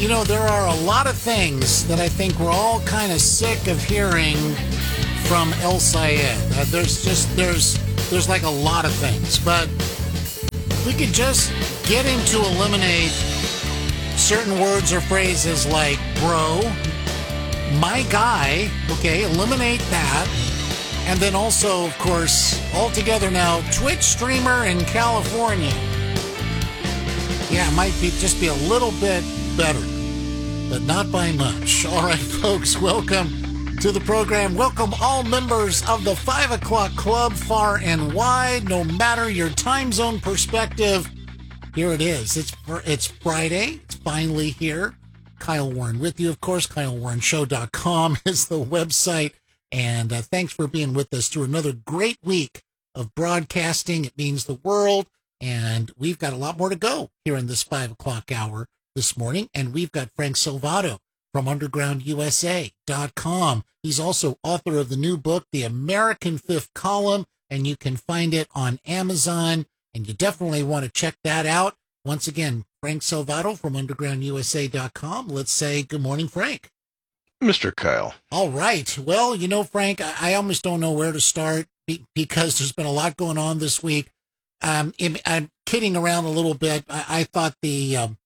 There are a lot of things that I think we're all kind of sick of hearing from El Sayed. There's like a lot of things, but we could just get him to eliminate certain words or phrases like bro, my guy, okay, eliminate that. And then also, of course, altogether now, Twitch streamer in California. Yeah, it might just be a little bit better, but not by much. All right, folks, welcome to the program. Welcome all members of the 5 o'clock club, far and wide, no matter your time zone perspective. Here it is. It's Friday. It's finally here. Kyle Warren with you, of course. KyleWarrenShow.com is the website. And thanks for being with us through another great week of broadcasting. It means the world. And we've got a lot more to go here in this 5 o'clock hour this morning. And we've got Frank Salvato from UndergroundUSA.com. He's also author of the new book, The American Fifth Column, and you can find it on Amazon. And you definitely want to check that out. Once again, Frank Salvato from UndergroundUSA.com. Let's say good morning, Frank. Mr. Kyle. All right. Well, Frank, I almost don't know where to start because there's been a lot going on this week. I'm kidding around a little bit. I thought the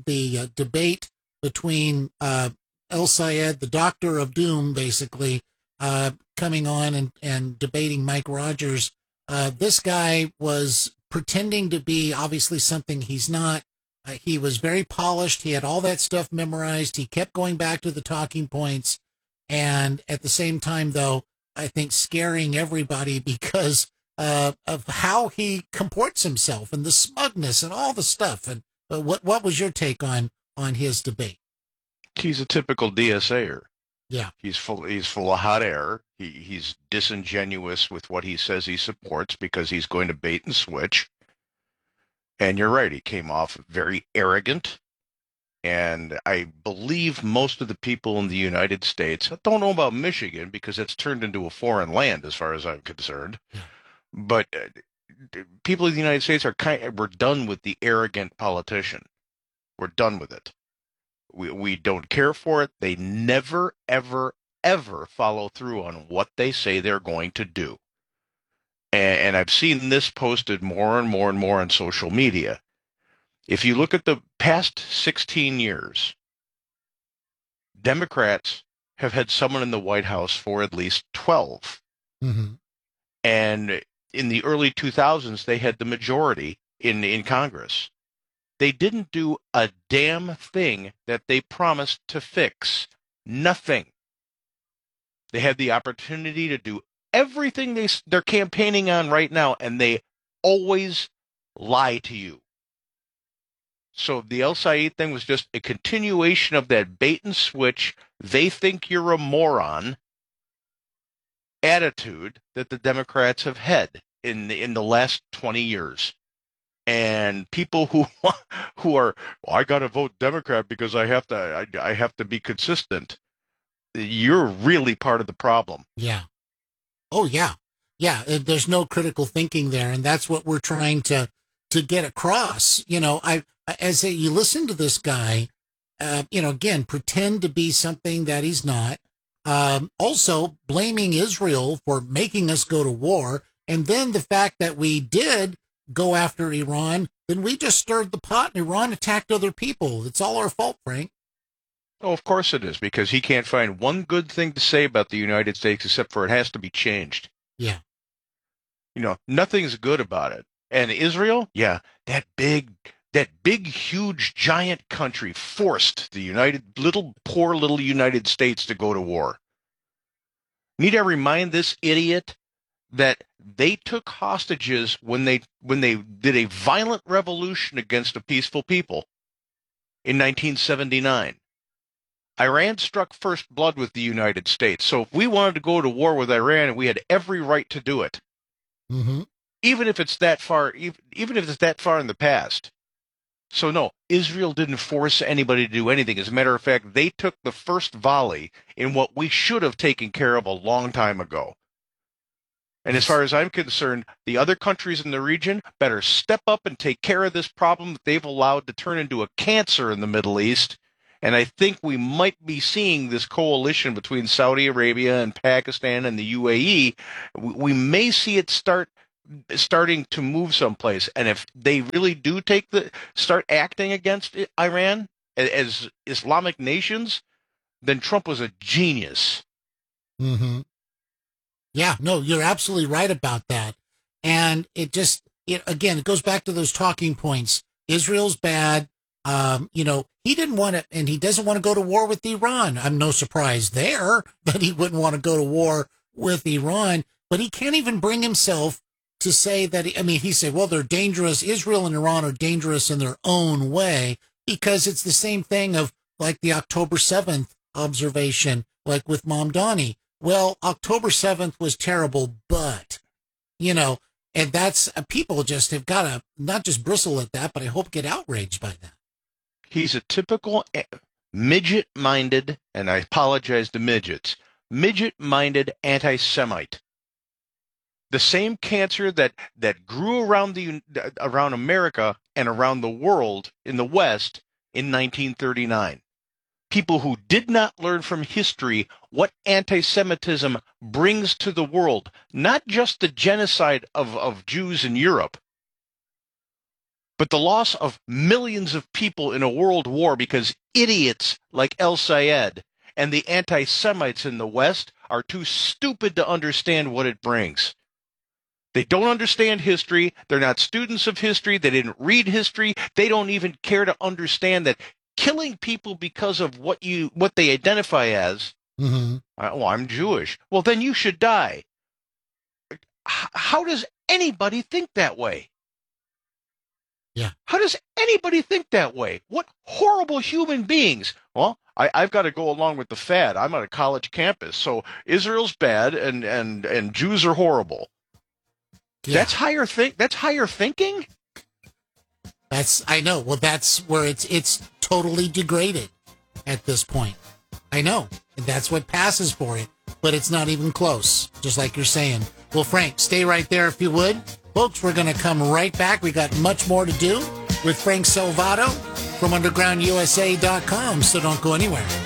debate between El Sayed, the Doctor of Doom, basically, coming on and debating Mike Rogers, this guy was pretending to be obviously something he's not. He was very polished. He had all that stuff memorized. He kept going back to the talking points. And at the same time, though, I think scaring everybody because of how he comports himself and the smugness and all the stuff. And what was your take on his debate? He's a typical DSAer. Yeah. He's full of hot air. He's disingenuous with what he says he supports because he's going to bait and switch. And you're right, he came off very arrogant. And I believe most of the people in the United States, I don't know about Michigan because it's turned into a foreign land as far as I'm concerned. Yeah. But people in the United States we're done with the arrogant politician. We're done with it. We don't care for it. They never, ever, ever follow through on what they say they're going to do. And I've seen this posted more and more and more on social media. If you look at the past 16 years, Democrats have had someone in the White House for at least 12. Mm-hmm. And in the early 2000s, they had the majority in Congress. They didn't do a damn thing that they promised to fix. Nothing. They had the opportunity to do everything they're campaigning on right now, and they always lie to you. So the El Sayed thing was just a continuation of that bait and switch, they think you're a moron attitude that the Democrats have had in the last 20 years. And people who are, I got to vote Democrat because I have to be consistent. You're really part of the problem. Yeah. Oh, yeah. Yeah, there's no critical thinking there, and that's what we're trying to get across. As you listen to this guy, again, pretend to be something that he's not. Also, blaming Israel for making us go to war, and then the fact that we did go after Iran, then we just stirred the pot, and Iran attacked other people. It's all our fault, Frank. Oh, of course it is, because he can't find one good thing to say about the United States except for it has to be changed. Yeah. Nothing's good about it. And Israel, yeah, that big, huge, giant country forced the poor little United States to go to war. Need I remind this idiot that they took hostages when they did a violent revolution against a peaceful people in 1979. Iran struck first blood with the United States. So if we wanted to go to war with Iran, we had every right to do it. Mm-hmm. Even if it's that far in the past. So no, Israel didn't force anybody to do anything. As a matter of fact, they took the first volley in what we should have taken care of a long time ago. And as far as I'm concerned, the other countries in the region better step up and take care of this problem that they've allowed to turn into a cancer in the Middle East And I think we might be seeing this coalition between Saudi Arabia and Pakistan and the UAE. We may see it starting to move someplace. And if they really do start acting against Iran as Islamic nations, then Trump was a genius. Mm-hmm. Yeah, no, you're absolutely right about that. And it goes back to those talking points. Israel's bad. He didn't want to, and he doesn't want to go to war with Iran. I'm no surprise there that he wouldn't want to go to war with Iran, but he can't even bring himself to say that. He said, well, they're dangerous. Israel and Iran are dangerous in their own way, because it's the same thing of like the October 7th observation, like with Mamdani. Well, October 7th was terrible, but, and that's, people just have got to not just bristle at that, but I hope get outraged by that. He's a typical midget-minded, and I apologize to midgets, midget-minded anti-Semite. The same cancer that grew around America and around the world in the West in 1939. People who did not learn from history what anti-Semitism brings to the world, not just the genocide of Jews in Europe, but the loss of millions of people in a world war because idiots like El Sayed and the anti-Semites in the West are too stupid to understand what it brings. They don't understand history. They're not students of history. They didn't read history. They don't even care to understand that killing people because of what they identify as, I'm Jewish. Well, then you should die. How does anybody think that way? Yeah. How does anybody think that way? What horrible human beings? Well, I've got to go along with the fad. I'm on a college campus, so Israel's bad and Jews are horrible. Yeah. That's higher thinking? I know. Well, that's where it's totally degraded at this point. I know. And that's what passes for it, but it's not even close, just like you're saying. Well, Frank, stay right there if you would. Folks, we're going to come right back. We got much more to do with Frank Salvato from UndergroundUSA.com, so don't go anywhere.